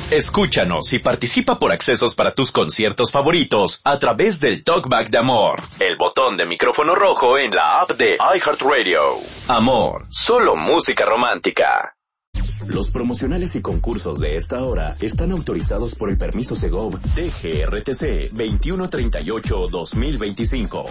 Escúchanos y participa por accesos para tus conciertos favoritos a través del Talkback de Amor, el botón de micrófono rojo en la app de iHeartRadio. Amor, solo música romántica. Los promocionales y concursos de esta hora están autorizados por el permiso Segov DGRTC 2138-2025.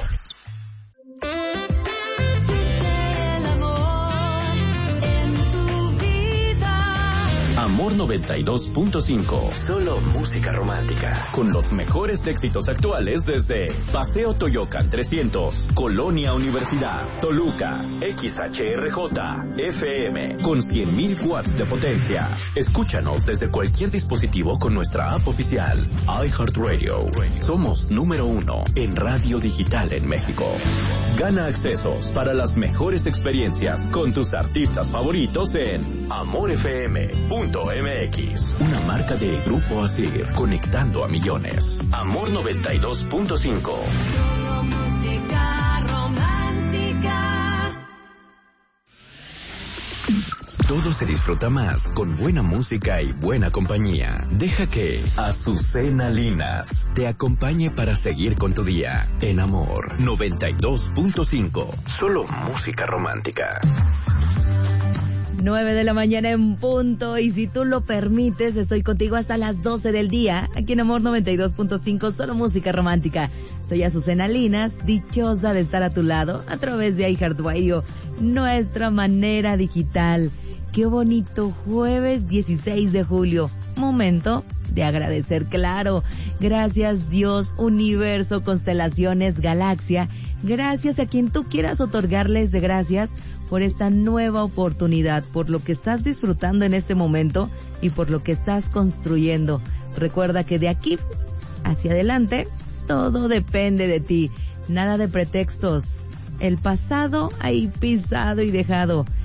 Amor 92.5. Solo música romántica. Con los mejores éxitos actuales desde Paseo Toyocan 300, Colonia Universidad, Toluca, XHRJ, FM, con 100.000 watts de potencia. Escúchanos desde cualquier dispositivo con nuestra app oficial, iHeartRadio. Somos número 1 en radio digital en México. Gana accesos para las mejores experiencias con tus artistas favoritos en amorfm.mx, una marca de Grupo Asir, conectando a millones. Amor 92.5. Música romántica. Todo se disfruta más con buena música y buena compañía. Deja que Azucena Linas te acompañe para seguir con tu día en Amor 92.5. Solo música romántica. 9 de la mañana en punto, y si tú lo permites, estoy contigo hasta las 12 del día, aquí en Amor 92.5, solo música romántica. Soy Azucena Linas, dichosa de estar a tu lado a través de iHeartRadio, nuestra manera digital. Qué bonito jueves 16 de julio, momento de agradecer, claro. Gracias Dios, universo, constelaciones, galaxia. Gracias a quien tú quieras otorgarles de gracias por esta nueva oportunidad, por lo que estás disfrutando en este momento y por lo que estás construyendo. Recuerda que de aquí hacia adelante todo depende de ti. Nada de pretextos. El pasado ahí pisado y dejado.